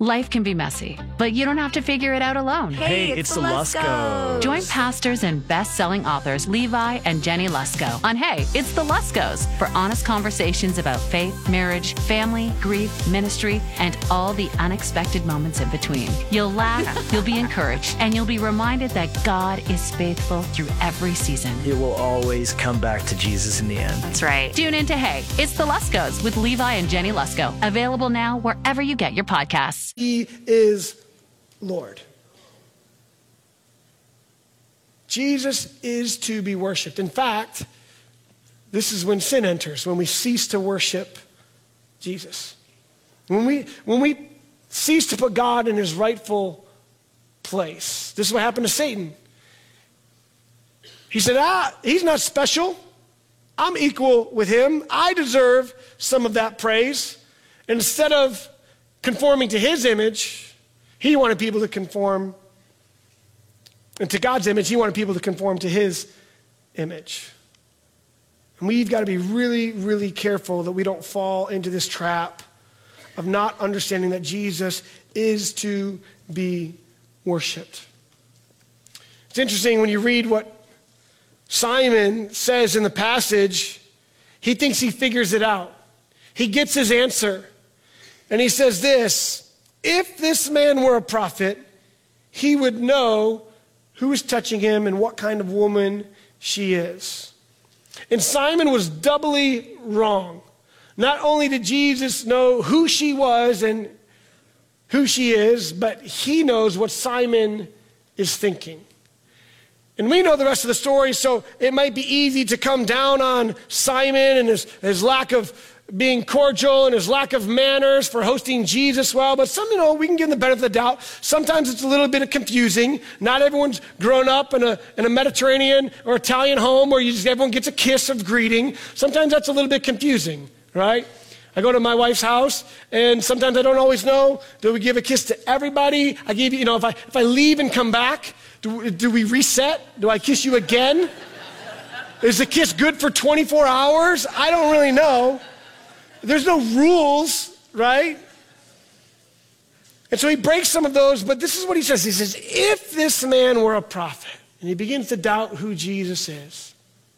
Life can be messy, but you don't have to figure it out alone. Hey, it's the Luskos. Join pastors and best-selling authors Levi and Jenny Lusko on Hey, It's the Luskos for honest conversations about faith, marriage, family, grief, ministry, and all the unexpected moments in between. You'll laugh, you'll be encouraged, and you'll be reminded that God is faithful through every season. It will always come back to Jesus in the end. That's right. Tune in to Hey, It's the Luskos with Levi and Jenny Lusko. Available now wherever you get your podcasts. He is Lord. Jesus is to be worshiped. In fact, this is when sin enters, when we cease to worship Jesus. When we cease to put God in his rightful place. This is what happened to Satan. He said, he's not special. I'm equal with him. I deserve some of that praise. And instead of conforming to his image, he wanted people to conform, and to God's image, he wanted people to conform to his image. And we've got to be really, really careful that we don't fall into this trap of not understanding that Jesus is to be worshiped. It's interesting when you read what Simon says in the passage, he thinks he figures it out. He gets his answer. And he says this, if this man were a prophet, he would know who is touching him and what kind of woman she is. And Simon was doubly wrong. Not only did Jesus know who she was and who she is, but he knows what Simon is thinking. And we know the rest of the story, so it might be easy to come down on Simon and his lack of being cordial and his lack of manners for hosting Jesus well, but we can give him the benefit of the doubt. Sometimes it's a little bit confusing. Not everyone's grown up in a Mediterranean or Italian home where everyone gets a kiss of greeting. Sometimes that's a little bit confusing, right? I go to my wife's house, and sometimes I don't always know, do we give a kiss to everybody? I give you, if I leave and come back, do we reset? Do I kiss you again? Is the kiss good for 24 hours? I don't really know. There's no rules, right? And so he breaks some of those, but this is what he says. He says, if this man were a prophet, and he begins to doubt who Jesus is.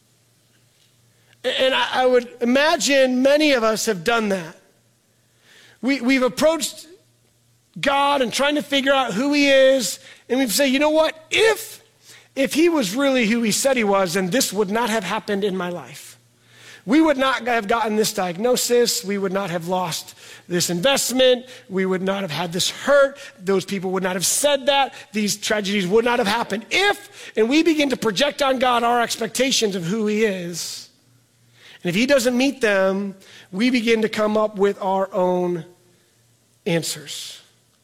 And I would imagine many of us have done that. We've approached God and trying to figure out who he is, and we've said, you know what? If he was really who he said he was, then this would not have happened in my life. We would not have gotten this diagnosis. We would not have lost this investment. We would not have had this hurt. Those people would not have said that. These tragedies would not have happened and we begin to project on God our expectations of who he is. And if he doesn't meet them, we begin to come up with our own answers.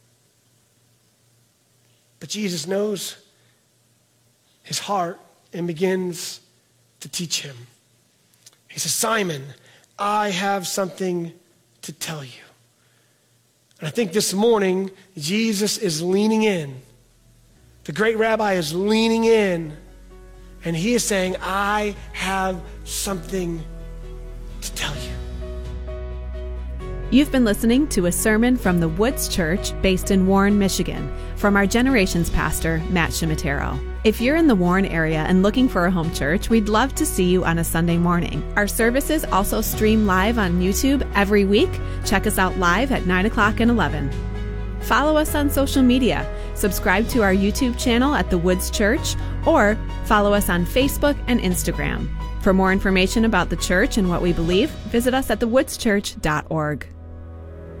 But Jesus knows his heart and begins to teach him. He says, Simon, I have something to tell you. And I think this morning, Jesus is leaning in. The great rabbi is leaning in, and he is saying, I have something to tell you. You've been listening to a sermon from the Woods Church based in Warren, Michigan, from our Generations pastor, Matt Shimatero. If you're in the Warren area and looking for a home church, we'd love to see you on a Sunday morning. Our services also stream live on YouTube every week. Check us out live at 9 o'clock and 11. Follow us on social media. Subscribe to our YouTube channel at The Woods Church, or follow us on Facebook and Instagram. For more information about the church and what we believe, visit us at thewoodschurch.org.